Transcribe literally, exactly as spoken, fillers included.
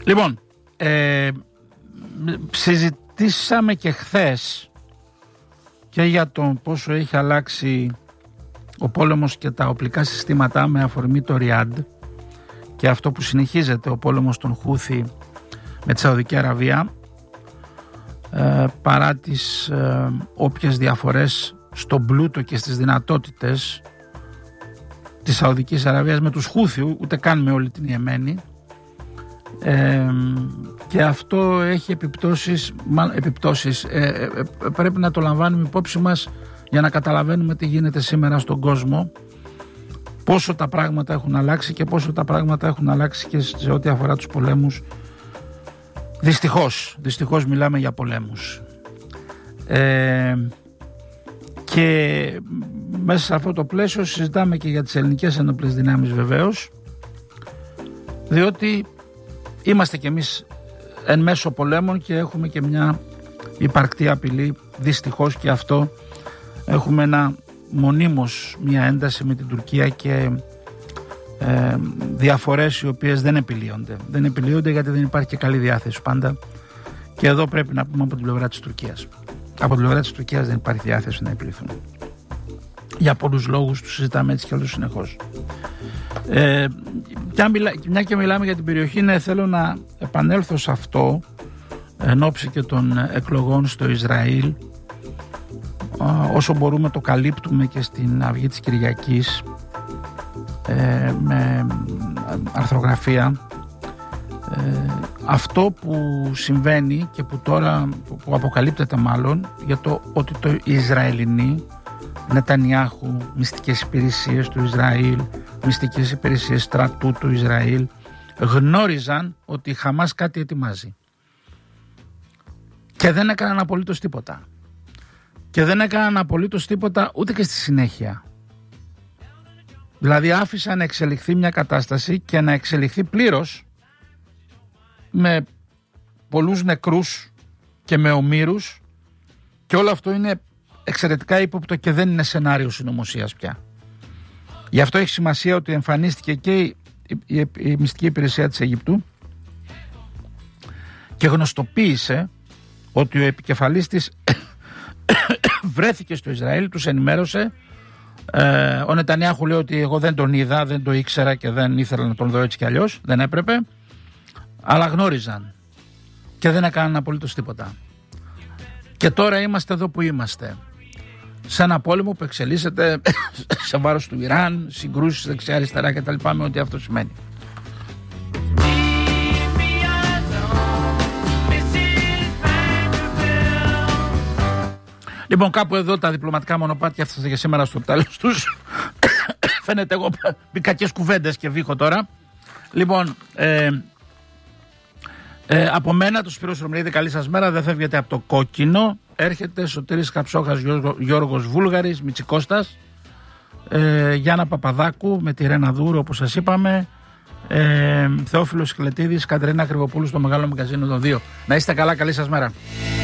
Λοιπόν, ε, συζητήσαμε και χθες και για το πόσο έχει αλλάξει ο πόλεμος και τα οπλικά συστήματα με αφορμή το Ριάντ και αυτό που συνεχίζεται, ο πόλεμος των Χούθι με τη Σαουδική Αραβία, ε, παρά τις ε, όποιες διαφορές στον πλούτο και στις δυνατότητες της Σαουδικής Αραβίας με τους Χούθι, ούτε καν με όλη την Ιεμένη. Ε, και αυτό έχει επιπτώσεις, επιπτώσεις ε, ε, ε, πρέπει να το λαμβάνουμε υπόψη μας για να καταλαβαίνουμε τι γίνεται σήμερα στον κόσμο, πόσο τα πράγματα έχουν αλλάξει και πόσο τα πράγματα έχουν αλλάξει και σε ό,τι αφορά τους πολέμους. Δυστυχώς, δυστυχώς μιλάμε για πολέμους. Ε, και μέσα σε αυτό το πλαίσιο συζητάμε και για τις ελληνικές ενόπλες δυνάμεις βεβαίως, διότι είμαστε κι εμείς εν μέσω πολέμων και έχουμε και μια υπαρκτή απειλή, δυστυχώς και αυτό. Έχουμε ένα μονίμως μια ένταση με την Τουρκία και ε, διαφορές οι οποίες δεν επιλύονται. Δεν επιλύονται γιατί δεν υπάρχει και καλή διάθεση πάντα. Και εδώ πρέπει να πούμε από την πλευρά της Τουρκίας. Από την πλευρά της Τουρκίας δεν υπάρχει διάθεση να επιλυθούν. Για πολλούς λόγους τους συζητάμε έτσι και όλους συνεχώς. Ε, μια και μιλάμε για την περιοχή, ναι, θέλω να επανέλθω σε αυτό εν ώψη και των εκλογών στο Ισραήλ. Όσο μπορούμε το καλύπτουμε και στην Αυγή της Κυριακής ε, με αρθρογραφία. Ε, αυτό που συμβαίνει και που τώρα που αποκαλύπτεται μάλλον για το ότι το Ισραηλινοί Νετανιάχου, μυστικές υπηρεσίες του Ισραήλ, μυστικές υπηρεσίες στρατού του Ισραήλ γνώριζαν ότι η Χαμάς κάτι ετοιμάζει και δεν έκαναν απολύτως τίποτα. Και δεν έκαναν απολύτως τίποτα ούτε και στη συνέχεια. Δηλαδή άφησαν να εξελιχθεί μια κατάσταση και να εξελιχθεί πλήρως με πολλούς νεκρούς και με ομήρους, και όλο αυτό είναι εξαιρετικά ύποπτο και δεν είναι σενάριο συνωμοσίας πια. Γι' αυτό έχει σημασία ότι εμφανίστηκε και η, η, η, η μυστική υπηρεσία της Αιγύπτου και γνωστοποίησε ότι ο επικεφαλής της βρέθηκε στο Ισραήλ, τους ενημέρωσε. Ε, ο Νετανιάχου λέει ότι εγώ δεν τον είδα, δεν το ήξερα και δεν ήθελα να τον δω έτσι κι αλλιώς, δεν έπρεπε, αλλά γνώριζαν και δεν έκαναν απολύτως τίποτα. Και τώρα είμαστε εδώ που είμαστε, σε ένα πόλεμο που εξελίσσεται σε βάρος του Ιράν, συγκρούσεις δεξιά-αριστερά κτλ. Με ό,τι αυτό σημαίνει. Λοιπόν, κάπου εδώ τα διπλωματικά μονοπάτια έφτασαν για σήμερα στο τέλος τους. Φαίνεται εγώ με κακές κουβέντες και βήχω τώρα. Λοιπόν, ε, ε, από μένα το Σπύρος Ρωμιανίδη, καλή σας μέρα. Δεν φεύγετε από το κόκκινο. Έρχεται Σωτήρης Καψόχας, Γιώργο, Γιώργος Βούλγαρης, Μητσικώστας, ε, Γιάννα Παπαδάκου με τη Ρένα Δούρου όπως σας είπαμε, ε, Θεόφιλος Σκελετίδης, Κατερίνα Κρυβοπούλου στο Μεγάλο Μαγκαζίνο των δύο. Να είστε καλά, καλή σας μέρα.